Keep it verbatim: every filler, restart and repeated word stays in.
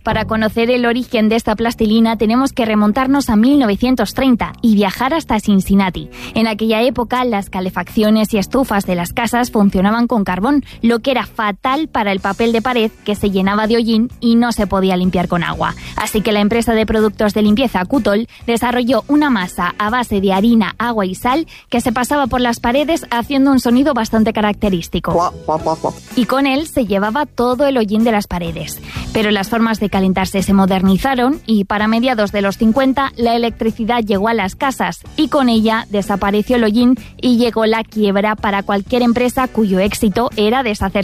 Para conocer el origen de esta plastilina tenemos que remontarnos a mil novecientos treinta y viajar hasta Cincinnati. En aquella época las calefacciones y estufas de las casas funcionaban con carbón, lo que era fatal para el papel de pared que se llenaba de hollín y no se podía limpiar con agua. Así que la empresa de productos de limpieza Kutol desarrolló una masa a base de harina, agua y sal que se pasaba por las paredes haciendo un sonido bastante característico. Y con él se llevaba todo el hollín de las paredes. Pero las formas de calentarse se modernizaron y para mediados de los cincuenta la electricidad llegó a las casas y con ella desapareció el hollín y llegó la quiebra para cualquier empresa cuyo éxito era deshacerse